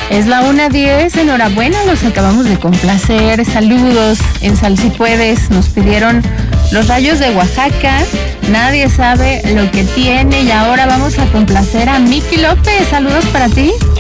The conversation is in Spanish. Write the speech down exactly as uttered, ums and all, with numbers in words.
Es la una diez, enhorabuena, los acabamos de complacer. Saludos en Sal Si Puedes. Nos pidieron Los Rayos de Oaxaca. Nadie sabe lo que tiene. Y ahora vamos a complacer a Miki López. Saludos para ti.